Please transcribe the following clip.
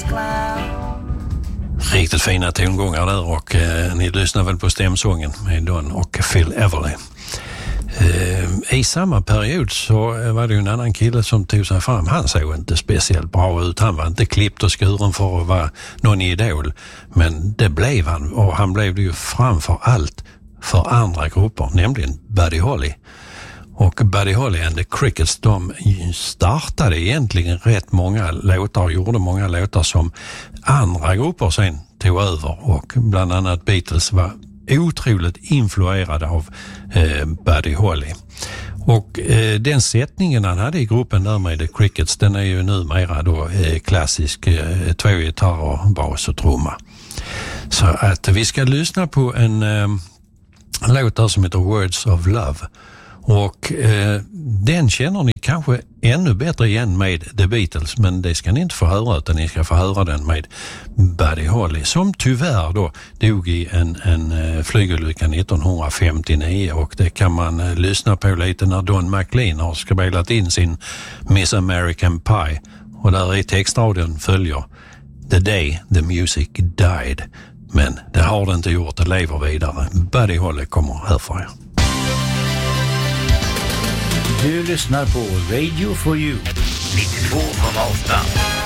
Riktigt fina tongångar där och ni lyssnar väl på stämsången med Don och Phil Everly. I samma period så var det ju en annan kille som tog sig fram. Han såg inte speciellt bra ut. Han var inte klippt och skuren för att vara någon idol. Men det blev han, och han blev det ju framför allt för andra grupper, nämligen Buddy Holly. Och Buddy Holly and the Crickets, de startade egentligen rätt många låtar och gjorde många låtar som andra grupper sen tog över, och bland annat Beatles var otroligt influerade av Buddy Holly. Och den sättningen han hade i gruppen där med The Crickets, den är ju numera då klassisk, 2 gitarrer, bas och trumma. Så att vi ska lyssna på en låt där som heter Words of Love. Och den känner ni kanske ännu bättre igen med The Beatles, men det ska ni inte få höra, utan ni ska få höra den med Buddy Holly, som tyvärr då dog i en flygolycka 1959, och det kan man lyssna på lite när Don McLean har spelat in sin Miss American Pie, och där i textradion följer The Day the Music Died, men det har det inte gjort, det lever vidare. Buddy Holly kommer här för er. Du lyssnar på Radio for You 92,8.